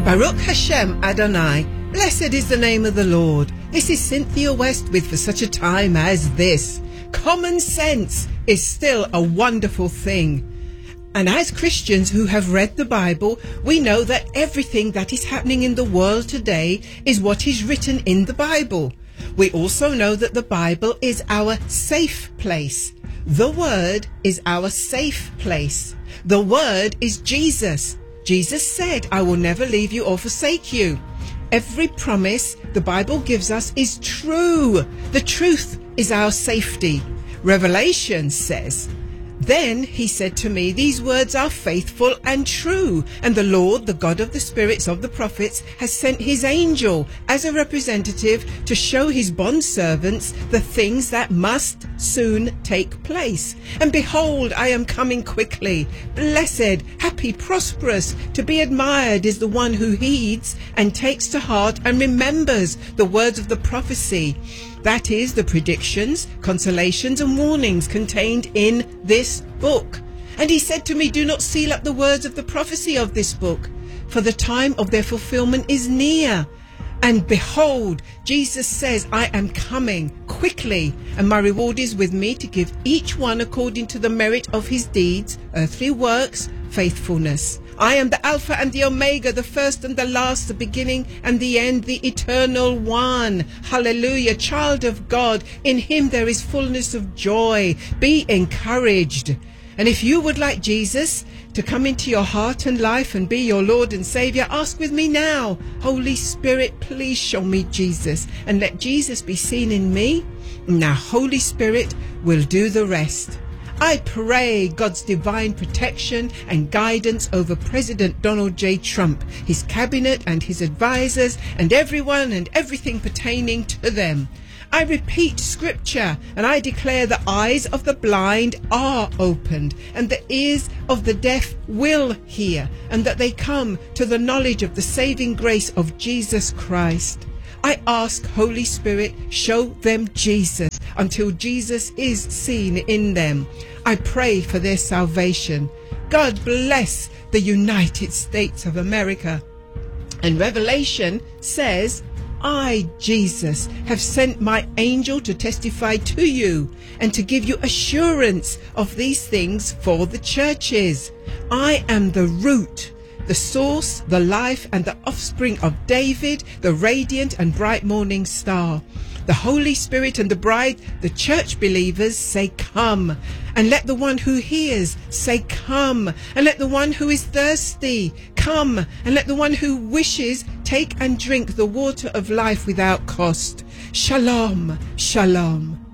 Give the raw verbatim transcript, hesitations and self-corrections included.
Baruch Hashem Adonai, blessed is the name of the Lord. This is Cynthia West with For Such a Time as This. Common sense is still a wonderful thing. And as Christians who have read the Bible, we know that everything that is happening in the world today is what is written in the Bible. We also know that the Bible is our safe place. The Word is our safe place. The Word is Jesus. Jesus said, I will never leave you or forsake you. Every promise the Bible gives us is true. The truth is our safety. Revelation says, Then he said to me, These words are faithful and true, and the Lord, the God of the spirits of the prophets, has sent his angel as a representative to show his bondservants the things that must soon take place. And behold, I am coming quickly. Blessed, happy, prosperous, to be admired is the one who heeds and takes to heart and remembers the words of the prophecy. That is, the predictions, consolations and warnings contained in this book. And he said to me, Do not seal up the words of the prophecy of this book, for the time of their fulfillment is near. And behold, Jesus says, I am coming quickly, and my reward is with me to give each one according to the merit of his deeds, earthly works, faithfulness. I am the Alpha and the Omega, the first and the last, the beginning and the end, the eternal one. Hallelujah. Child of God, in him there is fullness of joy. Be encouraged. And if you would like Jesus to come into your heart and life and be your Lord and Savior, ask with me now. Holy Spirit, please show me Jesus, and let Jesus be seen in me. Now, Holy Spirit will do the rest. I pray God's divine protection and guidance over President Donald J. Trump, his cabinet and his advisors, and everyone and everything pertaining to them. I repeat scripture, and I declare the eyes of the blind are opened, and the ears of the deaf will hear, and that they come to the knowledge of the saving grace of Jesus Christ. I ask, Holy Spirit, show them Jesus until Jesus is seen in them. I pray for their salvation. God bless the United States of America. And Revelation says, I, Jesus, have sent my angel to testify to you and to give you assurance of these things for the churches. I am the root, the source, the life, and the offspring of David, the radiant and bright morning star. The Holy Spirit and the bride, the church believers, say, Come. And let the one who hears say, Come. And let the one who is thirsty come. And let the one who wishes take and drink the water of life without cost. Shalom, shalom.